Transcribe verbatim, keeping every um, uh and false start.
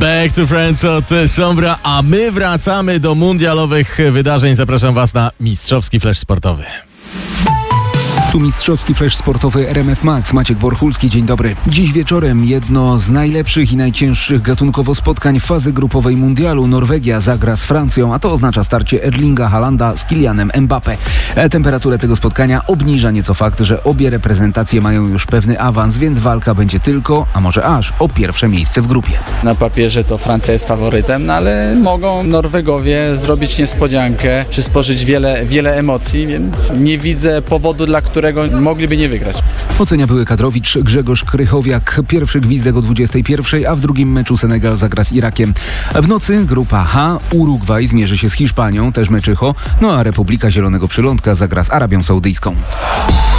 Back to Friends od Sombra, a my wracamy do mundialowych wydarzeń. Zapraszam Was na mistrzowski flash sportowy. Tu mistrzowski flash sportowy R M F Max. Maciek Borchulski, dzień dobry. Dziś wieczorem jedno z najlepszych i najcięższych gatunkowo spotkań fazy grupowej mundialu. Norwegia zagra z Francją, a to oznacza starcie Erlinga Haalanda z Kylianem Mbappé. Temperaturę tego spotkania obniża nieco fakt, że obie reprezentacje mają już pewny awans, więc walka będzie tylko, a może aż, o pierwsze miejsce w grupie. Na papierze to Francja jest faworytem, no ale mogą Norwegowie zrobić niespodziankę, przysporzyć wiele, wiele emocji, więc nie widzę powodu, dla którego mogliby nie wygrać. Ocenia były kadrowicz Grzegorz Krychowiak. Pierwszy gwizdek o dwudziestej pierwszej, a w drugim meczu Senegal zagra z Irakiem. W nocy grupa H. Urugwaj zmierzy się z Hiszpanią, też meczycho, no a Republika Zielonego Przylądka zagra z Arabią Saudyjską.